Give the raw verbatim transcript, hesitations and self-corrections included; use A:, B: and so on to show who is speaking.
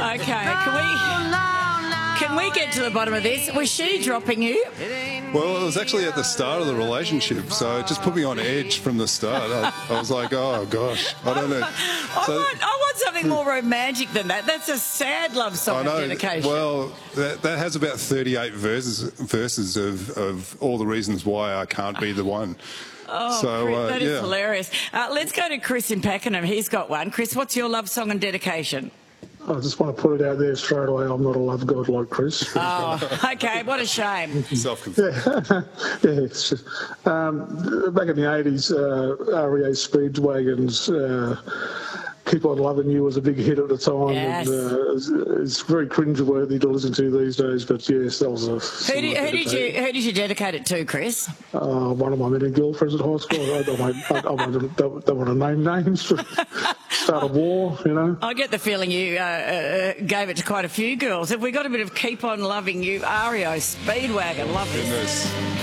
A: Okay, can we can we get to the bottom of this? Was she dropping you?
B: Well, it was actually at the start of the relationship, so it just put me on edge from the start. I, I was like, oh, gosh, I don't know.
A: I,
B: So-
A: want, I want something more romantic than that. That's a sad love song
B: I
A: of
B: know.
A: dedication.
B: Well, that, that has about thirty-eight verses verses of, of all the reasons why I can't be the one.
A: Oh,
B: so,
A: Chris,
B: uh,
A: that is
B: yeah.
A: hilarious. Uh, let's go to Chris in Pakenham. He's got one. Chris, what's your love song and dedication?
C: I just want to put it out there straight away. I'm not a love god like Chris.
A: Oh, okay. What a shame.
B: Self-confessed.
C: Yeah, yeah. It's just, um, back in the eighties, uh, R E A Speedwagon's uh, "Keep On Loving You" was a big hit at the time,
A: Yes.
C: and uh, it's, it's very cringeworthy to listen to these days. But yes, that was a.
A: Who did, who did you who did you dedicate it to, Chris?
C: Uh, one of my many girlfriends at high school. I don't, want, I don't, don't, don't want to name names. Start a war, you know.
A: I get the feeling you uh, uh, gave it to quite a few girls. Have we got a bit of "Keep On Loving You"? R E O Speedwagon, love this.
B: Goodness.